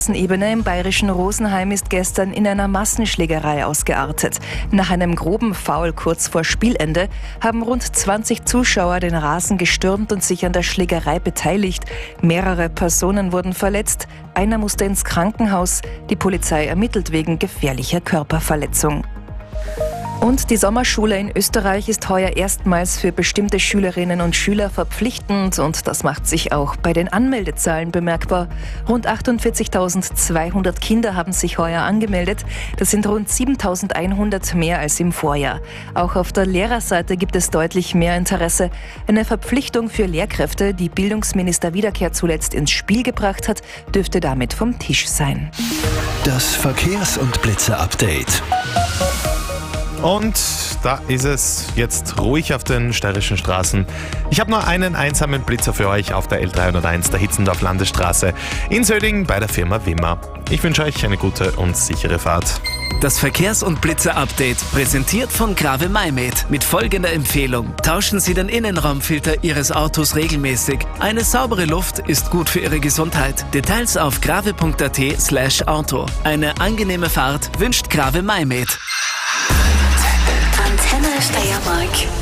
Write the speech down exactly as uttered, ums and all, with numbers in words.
Ebene im bayerischen Rosenheim ist gestern in einer Massenschlägerei ausgeartet. Nach einem groben Foul kurz vor Spielende haben rund zwanzig Zuschauer den Rasen gestürmt und sich an der Schlägerei beteiligt. Mehrere Personen wurden verletzt, einer musste ins Krankenhaus. Die Polizei ermittelt wegen gefährlicher Körperverletzung. Und die Sommerschule in Österreich ist heuer erstmals für bestimmte Schülerinnen und Schüler verpflichtend und das macht sich auch bei den Anmeldezahlen bemerkbar. Rund achtundvierzigtausendzweihundert Kinder haben sich heuer angemeldet. Das sind rund siebentausendeinhundert mehr als im Vorjahr. Auch auf der Lehrerseite gibt es deutlich mehr Interesse. Eine Verpflichtung für Lehrkräfte, die Bildungsminister Wiederkehr zuletzt ins Spiel gebracht hat, dürfte damit vom Tisch sein. Das Verkehrs- und Blitzer-Update. Und da ist es jetzt ruhig auf den steirischen Straßen. Ich habe nur einen einsamen Blitzer für euch auf der L dreihunderteins der Hitzendorf Landesstraße in Söding bei der Firma Wimmer. Ich wünsche euch eine gute und sichere Fahrt. Das Verkehrs- und Blitzer-Update präsentiert von Grave Maimed mit folgender Empfehlung. Tauschen Sie den Innenraumfilter Ihres Autos regelmäßig. Eine saubere Luft ist gut für Ihre Gesundheit. Details auf grave punkt at slash auto. Eine angenehme Fahrt wünscht Grave Maimed. Antenne Steiermark.